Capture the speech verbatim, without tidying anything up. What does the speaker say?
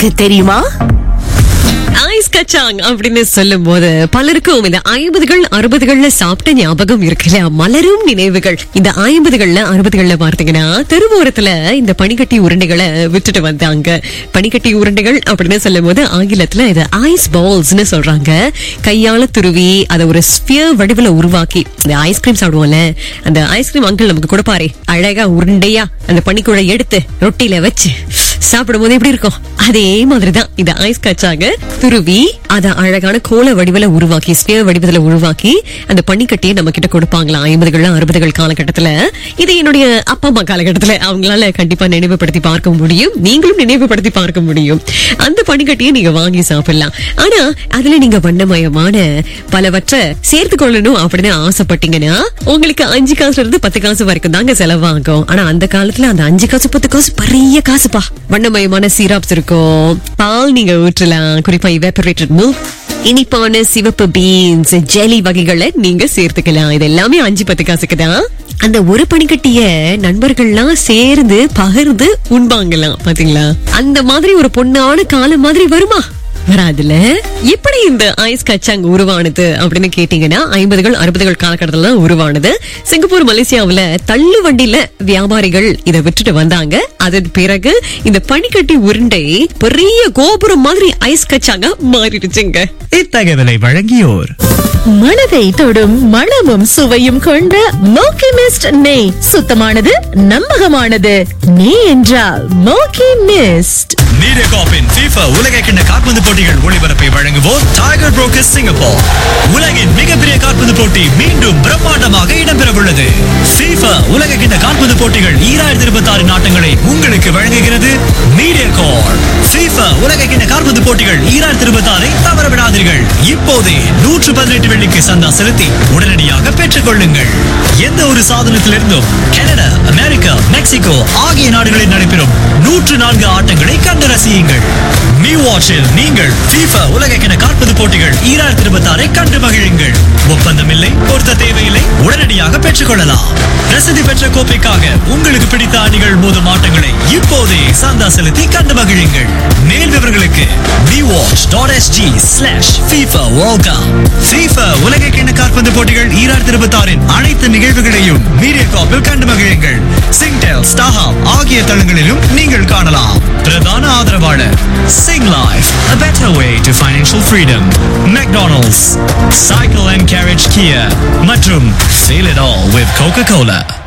உங்களுக்கு தெரியுமா? ஐஸ் கச்சாங் அப்படின்னு சொல்லும் போது பலருக்கும் இந்த ஐம்பதுகள் அறுபதுகள்ல சாப்பிட்ட ஞாபகம் இருக்கு இல்லையா? மலரும் நினைவுகள். இந்த ஐம்பதுகள்ல அறுபதுகள்ல பார்த்தீங்கன்னா தெருவோரத்துல இந்த பனிக்கட்டி உருண்டைகளை விட்டுட்டு வந்தாங்க. பனிக்கட்டி உருண்டைகள் அப்படின்னு சொல்லும் போது ஆங்கிலத்துல இது ஐஸ் பால்ஸ்னு சொல்றாங்க. கையால துருவி அதை ஒரு ஸ்பியர் வடிவுல உருவாக்கி இந்த ஐஸ்கிரீம் சாப்பிடுவோம்ல, அந்த ஐஸ்கிரீம் அங்கிள் நமக்கு கொடுப்பாரு அழகா உருண்டையா அந்த பனிக்குழை எடுத்து ரொட்டியில வச்சு சாப்பிடும் போது எப்படி இருக்கும், அதே மாதிரிதான் இந்த ஐஸ் கச்சாங்க. துருவி அத அழகான கோல வடிவுல உருவாக்கி ஸ்பியர் வடிவத்துல உருவாக்கி அந்த பனிக்கட்டியை நம்ம கிட்ட கொடுப்பாங்களாம் ஐம்பதுகள் அறுபதுகள் காலகட்டத்துல. இது என்னுடைய அப்பா அம்மா காலகட்டத்துல அவங்களால கண்டிப்பா நினைவுபடுத்தி பார்க்க முடியும், நீங்களும் நினைவுபடுத்தி பார்க்க முடியும். அந்த பனிக்கட்டியை நீங்க வாங்கி சாப்பிடலாம். ஆனா அதுல நீங்க வண்ணமயமான பலவற்றை சேர்த்து கொள்ளணும் அப்படின்னு ஆசைப்பட்டீங்கன்னா உங்களுக்கு அஞ்சு காசுல இருந்து பத்து காசு வரைக்கும் தாங்க செலவாகும். ஆனா அந்த காலத்துல அந்த அஞ்சு காசு பத்து காசு பெரிய காசுப்பா. வண்ணமயமான சிரப்ஸ் இருக்கும், பால் நீங்க ஊற்றலாம், குறிப்பா evaporated milk, இனிப்பான சிவப்பு பீன்ஸ், ஜெலி வகைகளை நீங்க சேர்த்துக்கலாம். இது எல்லாமே அஞ்சு பத்து காசுக்கு தான். அந்த ஒரு பனிக்கட்டிய நண்பர்கள்லாம் சேர்ந்து பகிர்ந்து உண்பாங்கலாம். பாத்தீங்களா? அந்த மாதிரி ஒரு பொண்ணான காலம் மாதிரி வருமா? வராதுல. எப்படி இந்த ஐஸ் கச்சாங் உருவானது அப்படின்னு கேட்டீங்கன்னா ஐம்பதுகள் அறுபதுகள் காலகட்டத்துல உருவானது. சிங்கப்பூர் மலேசியாவுல தள்ளு வண்டியில வியாபாரிகள் இதை விட்டுட்டு வந்தாங்க. அதன் பிறகு இந்த பனிக்கட்டி உருண்டை பெரிய கோபுரம் மாதிரி ஐஸ் கச்சாங்க மாறிடுச்சுங்க. இத்தகவலை வழங்கியோர் மனதை தொடும் மணமும் சுவையும் கொண்ட மோக்கி மிஸ்ட் நெய். சுத்தமானது, நம்பகமானது. நெய் என்றால் மோக்கி மிஸ்ட். மீடியாகார்ப்பின் FIFA உலகக்கிண்ண கால்பந்து போட்டிகள் ஒளிபரப்பை வழங்குவோர் டைகர் புரோக்கர்ஸ் சிங்கப்பூர். உலகின் மிகப்பெரிய கால்பந்து போட்டி மீண்டும் பிரம்மாண்டமாக இடம்பெறவுள்ளது. FIFA உலகக்கிண்ண கால்பந்து போட்டிகள் ஈராயிரத்தி இருபத்தி ஆறு நாட்டங்களை உங்களுக்கு வழங்குகிறது மீடியாகார்ப். FIFA உலகக்கிண்ண கால்பந்து போட்டிகள் ஈராயிரத்தி இருபத்தி ஆறை தவறவிடாதீர்கள். இப்போதே நூற்று பதினெட்டு வெள்ளிக்கு சந்தா செலுத்தி உடனடியாக பெற்றுக் கொள்ளுங்கள். எந்த ஒரு சாதனத்திலிருந்தும் கனடா, அமெரிக்கா, மெக்சிகோ ஆகிய நாடுகளில் நடைபெறும் நூற்று நான்கு ஆட்டங்களை கண்டு ரசியுங்கள். நியூ வாட்சில் நீங்கள் FIFA உலகக்கிண்ண கால்பந்து போட்டிகள் ஈராயிரத்தி இருபத்தி ஆறை கண்டு மகிழுங்கள். ஒப்பந்தம் இல்லை, பொருத்த தேவையில்லை, உடனடியாக பெற்றுக் கொள்ளலாம். பிரசித்தி பெற்ற கோப்பைக்காக உங்களுக்கு பிடித்த அணிகள் மோதும் ஆட்டங்களை இப்போதே சந்தா செலுத்தி கண்டு மகிழுங்கள். மேல் விவரங்களுக்கு விவாட்ச் dot SG slash FIFA World Cup. FIFA உலகக்கிண்ண கால்பந்து போட்டிகள் ஈராயிரத்தி இருபத்தி ஆறின் அனைத்து நிகழ்வுகளையும் மீடியாகார்ப்பில் கண்டு மகிழுங்கள். சிங்டெல், ஸ்டார்ஹப் ஆகிய தளங்களிலும் நீங்கள் காணலாம். பிரதான ஆதரவாளர் Sing Life, a better way to financial freedom. McDonald's, Cycle and Carriage Kia மற்றும் Feel It All with Coca-Cola.